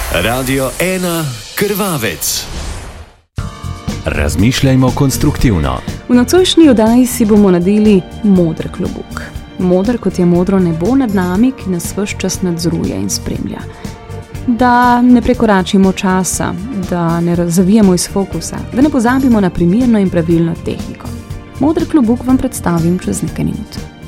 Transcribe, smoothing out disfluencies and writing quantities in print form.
Radio 1 Krvavec. Razmišljajmo konstruktivno. V nocojšnji oddaji si bomo nadeli moder klobuk. Moder, kot je modro nebo nad nami, ki nas ves čas nadzoruje in spremlja. Da ne prekoračimo časa, da ne zavijemo iz fokusa, da ne pozabimo na primerno in pravilno tehniko. Moder klobuk vam predstavim čez nekaj minut.